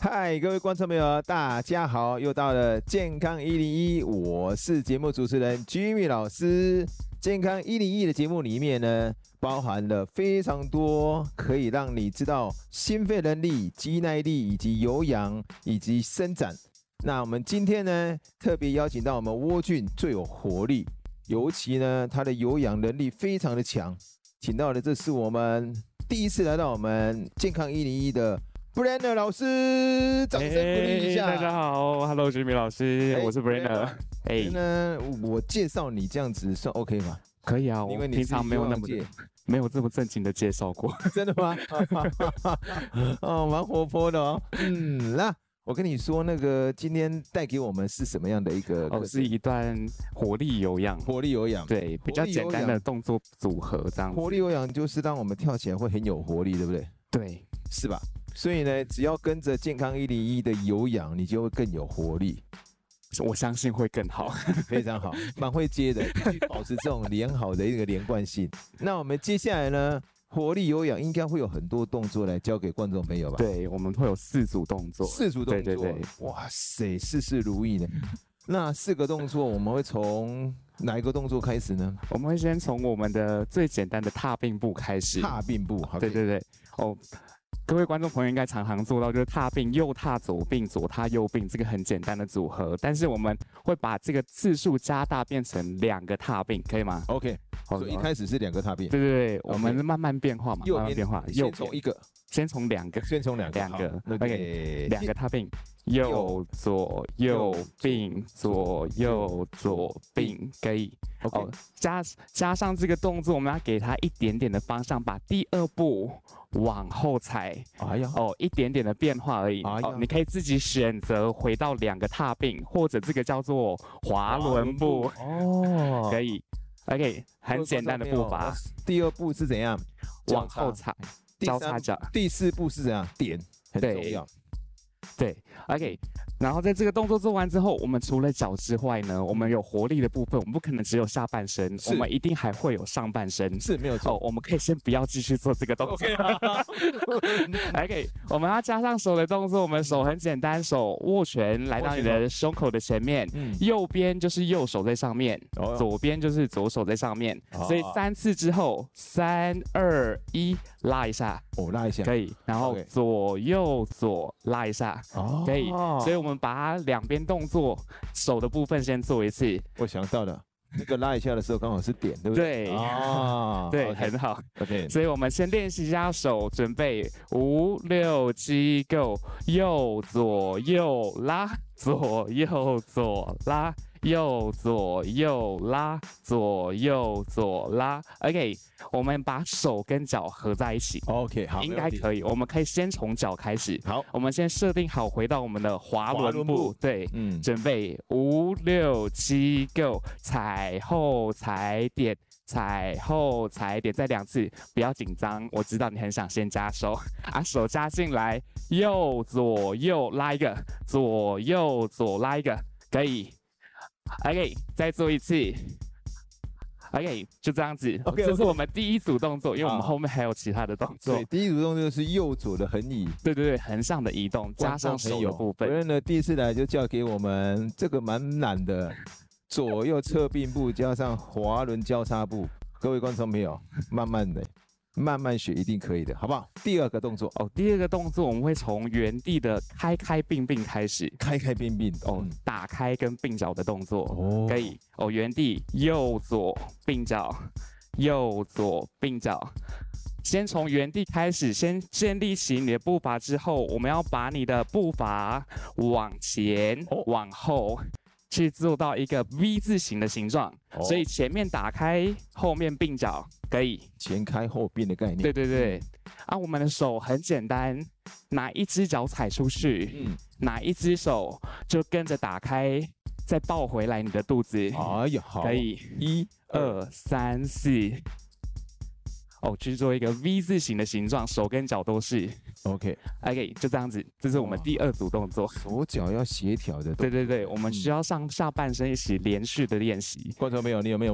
嗨，各位观众朋友，大家好！又到了健康101，我是节目主持人 Jimmy 老师。健康101的节目里面呢，包含了非常多可以让你知道心肺能力、肌耐力以及有氧以及伸展。那我们今天呢，特别邀请到我们蜗苣最有活力，尤其呢，它的有氧能力非常的强。请到的这是我们第一次来到我们健康101的Brenner 老师，掌声鼓励一下。 大家好 ，Hello Jimmy 老师，我是 Brenner。 呢，我介绍你这样子算 OK 吗？ 可以啊，我平常没有这么正经的介绍过。 真的吗？哦，蛮活泼的哦。那我跟你说，那个今天带给我们是什么样的一个？ 是一段活力有氧。 活力有氧， 对，比较简单的动作组合这样子。 活力有氧就是让我们跳起来会很有活力，对不对？ 对， 是吧？所以呢，只要跟着健康101的有氧，你就会更有活力。 我相信会更好， 非常好，蛮会接的，保持这种良好的一个连贯性。那我们接下来呢，活力有氧应该会有很多动作来教给观众朋友吧？ 对，我们会有4组动作。 4组动作， 对， 哇塞，事事如意呢。那4个动作，我们会从哪一个动作开始呢？ 我们会先从我们的最简单的踏并步开始。 踏并步， 对，各位观众朋友应该常常做到，就是踏并，右踏左并，左踏右并，这个很简单的组合。但是我们会把这个次数加大，变成2个踏并，可以吗 ？OK， 所以一开始是2个踏并。 对，我们是慢慢变化嘛，慢慢变化。 先从1个， 先从2个，2个 ，OK， 2个踏并。右左右并，左右左并，可以。 OK， 加上这个动作，我们要给它一点点的方向，把第2步往后踩。一点点的变化而已。你可以自己选择回到2个踏并，或者这个叫做滑轮步。可以。OK， 很简单的步伐。 第2步是怎样？ 往后踩，交叉脚。 第4步是怎样？点，很重要。 对 ，OK， 然后在这个动作做完之后，我们除了脚之外呢，我们有活力的部分，我们不可能只有下半身，我们一定还会有上半身， 是没有错。 我们可以先不要继续做这个动作。OK， 我们要加上手的动作，我们手很简单，手握拳来到你的胸口的前面，右边就是右手在上面，左边就是左手在上面，所以3次之后，3、2、1，拉一下， 拉一下， 可以，然后左右左拉一下。可以，所以我们把它2边动作手的部分先做一次。 我想到了，那个拉一下的时候刚好是点，对不对？ 对，很好。 OK， 所以我们先练习一下手，准备5、6、7 ，Go， 右左右拉，左右左拉。右左右拉，左右左拉 ，OK， 我们把手跟脚合在一起 ，OK， 好， 应该可以。我们可以先从脚开始， 好， 我们先设定好，回到我们的滑轮步，对，准备5、6、7 ，Go， 踩后踩点，踩后踩点，再2次，不要紧张，我知道你很想先加手，手加进来，右左右拉一个，左右左拉一个，可以。OK， 再做一次。OK， 就这样子。 OK， 这是我们第1组动作，因为我们后面还有其他的动作。 对，第1组动作是右左的横移。 对，横向的移动，加上手的部分。 我呢第1次来就教给我们这个蛮难的，左右侧并步加上滑轮交叉步。各位观众朋友，慢慢学一定可以的，好不好？第2个动作第2个动作我们会从原地的开并并开始， 开并并打开跟并脚的动作，可以原地右左并脚，右左并脚。先从原地开始，先建立起你的步伐之后，我们要把你的步伐往前、往后。去做到一个 V 字形的形状，所以前面打开，后面并脚，可以前开后并的概念。 对，我们的手很简单，哪一只脚踩出去，哪一只手就跟着打开，再抱回来你的肚子。 好， 可以1、2、3、4。去做一个 V 字形的形状，手跟脚都是。OK， 就这样子，这是我们第2组动作。 手脚要协调的。 对，我们需要上下半身一起连续的练习。 观众朋友，你有没有